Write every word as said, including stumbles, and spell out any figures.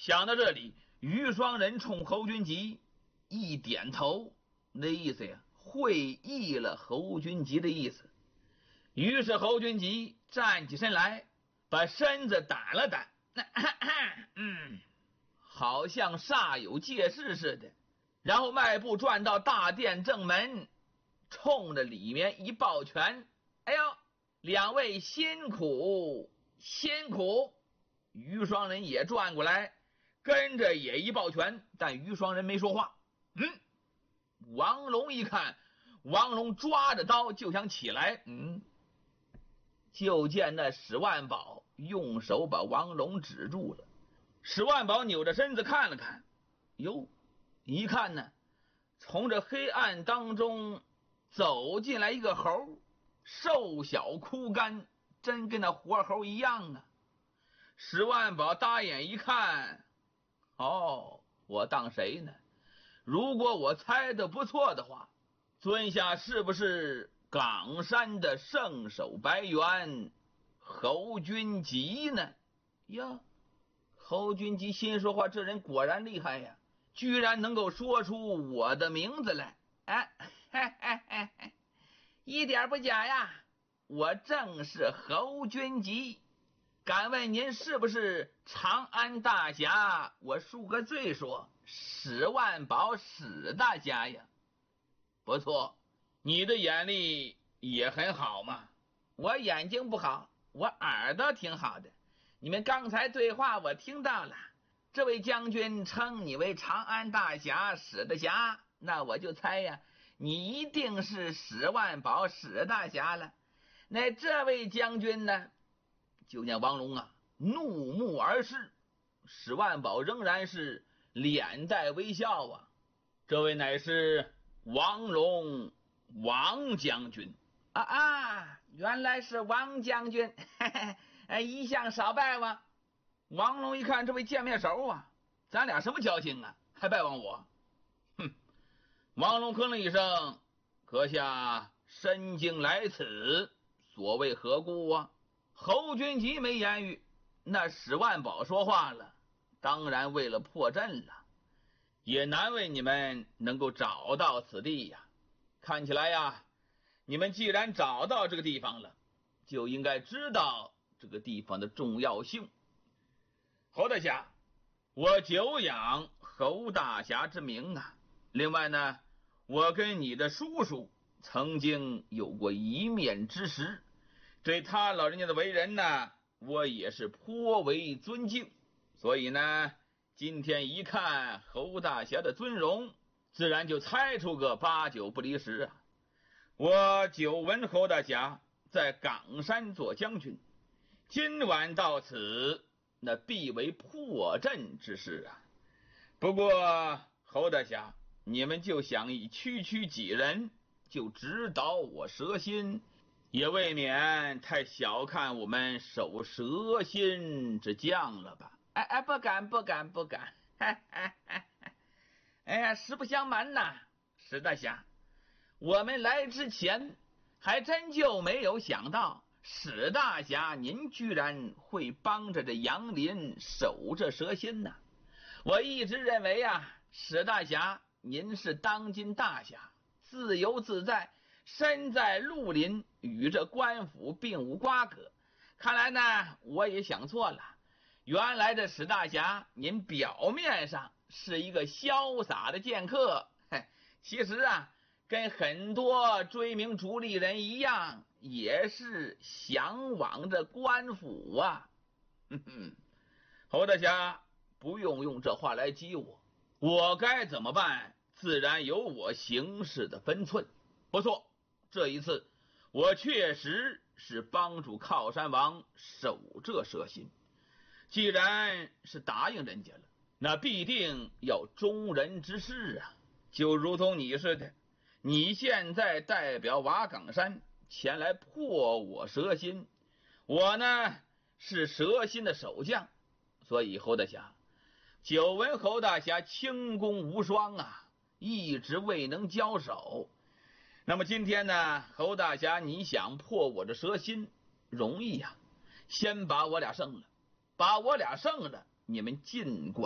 想到这里，于双人冲侯君集一点头，那意思呀，会意了侯君集的意思。于是侯君集站起身来，把身子掸了掸，嗯，好像煞有介事似的，然后迈步转到大殿正门，冲着里面一抱拳：“哎呦，两位辛苦辛苦！”于双人也转过来，跟着也一抱拳，但于双人没说话。嗯，王龙一看，王龙抓着刀就想起来，嗯，就见那史万宝用手把王龙止住了。史万宝扭着身子看了看，哟，一看呢，从这黑暗当中走进来一个猴，瘦小枯干，真跟那活猴一样啊。史万宝大眼一看，哦，我当谁呢？如果我猜的不错的话，尊下是不是冈山的圣手白猿侯君集呢？呀，侯君集心说话，这人果然厉害呀，居然能够说出我的名字来。哎，嘿嘿嘿嘿，一点不假呀，我正是侯君集。敢问您是不是长安大侠？我恕个罪说，史万宝史大侠呀。不错，你的眼力也很好嘛。我眼睛不好，我耳朵挺好的。你们刚才对话我听到了，这位将军称你为长安大侠史大侠，那我就猜呀，你一定是史万宝史大侠了。那这位将军呢？就见王龙啊怒目而视，史万宝仍然是脸带微笑啊。这位乃是王龙王将军啊啊，原来是王将军，嘿嘿，一向少拜望。王龙一看这位见面熟啊，咱俩什么交情啊，还拜望我？哼！王龙哼了一声，阁下身经来此，所谓何故啊？侯君集没言语，那史万宝说话了，当然为了破阵了，也难为你们能够找到此地呀。看起来呀，你们既然找到这个地方了，就应该知道这个地方的重要性。侯大侠，我久仰侯大侠之名啊，另外呢，我跟你的叔叔曾经有过一面之识，对他老人家的为人呢，我也是颇为尊敬，所以呢，今天一看侯大侠的尊容，自然就猜出个八九不离十啊。我久闻侯大侠在冈山做将军，今晚到此，那必为破阵之事啊。不过侯大侠，你们就想以区区几人就指导我蛇心，也未免太小看我们守蛇心之将了吧？哎哎，不敢不敢不敢！哎哎哎哎呀，实不相瞒呐，史大侠，我们来之前还真就没有想到，史大侠您居然会帮着这杨林守着蛇心呐！我一直认为啊，史大侠您是当今大侠，自由自在，身在绿林，与这官府并无瓜葛。看来呢，我也想错了。原来这史大侠您表面上是一个潇洒的剑客，其实啊，跟很多追名逐利人一样，也是向往着官府啊。哼哼，侯大侠不用用这话来激我，我该怎么办，自然有我行事的分寸。不错，这一次我确实是帮助靠山王守这蛇心，既然是答应人家了，那必定要忠人之事啊。就如同你似的，你现在代表瓦岗山前来破我蛇心，我呢是蛇心的守将，所以侯大侠，久闻侯大侠轻功无双啊，一直未能交手。那么今天呢，侯大侠你想破我的蛇心容易呀、啊，先把我俩胜了，把我俩胜了，你们尽管